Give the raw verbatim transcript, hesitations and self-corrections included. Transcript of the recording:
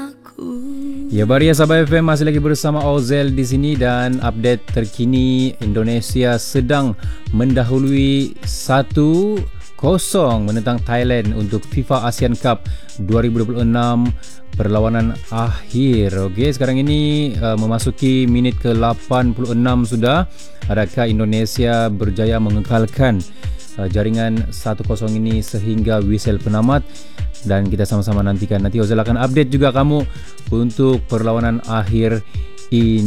Ya, Baria Sabah F M masih lagi bersama Ozel di sini dan update terkini Indonesia sedang mendahului satu kosong menentang Thailand untuk FIFA ASEAN Cup dua ribu dua puluh enam perlawanan akhir. Okey, sekarang ini uh, memasuki minit ke lapan puluh enam sudah. Adakah Indonesia berjaya mengekalkan uh, jaringan satu kosong ini sehingga whistle penamat? Dan kita sama-sama nantikan. Nanti Ozel akan update juga kamu untuk perlawanan akhir ini.